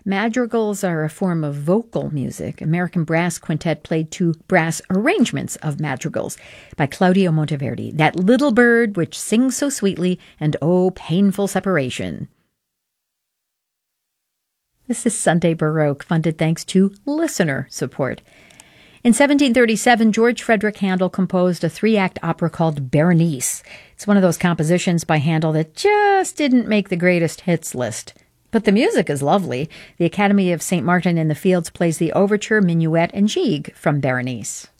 Madrigals are a form of vocal music. American Brass Quintet played two brass arrangements of madrigals by Claudio Monteverdi, That Little Bird Which Sings So Sweetly, and Oh, Painful Separation. This is Sunday Baroque, funded thanks to listener support. In 1737, George Frederick Handel composed a three-act opera called Berenice. It's one of those compositions by Handel that just didn't make the greatest hits list. But the music is lovely. The Academy of St. Martin in the Fields plays the overture, minuet, and gigue from Berenice.